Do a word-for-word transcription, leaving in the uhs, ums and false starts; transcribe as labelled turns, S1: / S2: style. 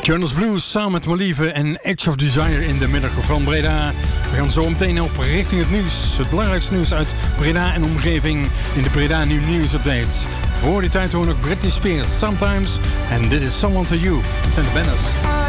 S1: Jonas Blues samen met Malieve en Edge of Desire in de middag van Breda. We gaan zo meteen op richting het nieuws. Het belangrijkste nieuws uit Breda en omgeving in de Breda New News Updates. Voor die tijd hoor ik Britney Spears, Sometimes. En dit is Someone to You. Het zijn de banners.